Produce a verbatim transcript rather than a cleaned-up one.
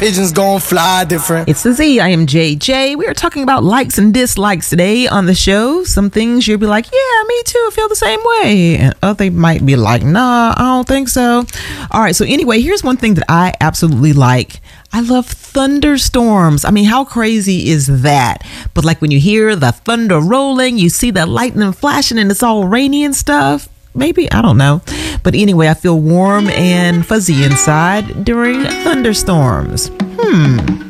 pigeons gon' fly different. It's the Z. I am J J. We are talking about likes and dislikes today on the show. Some things you'll be like, yeah, me too. I feel the same way. And other might be like, nah, I don't think so. All right. So anyway, here's one thing that I absolutely like. I love thunderstorms. I mean, how crazy is that? But like when you hear the thunder rolling, you see the lightning flashing and it's all rainy and stuff. Maybe, I don't know. But anyway, I feel warm and fuzzy inside during thunderstorms. Hmm.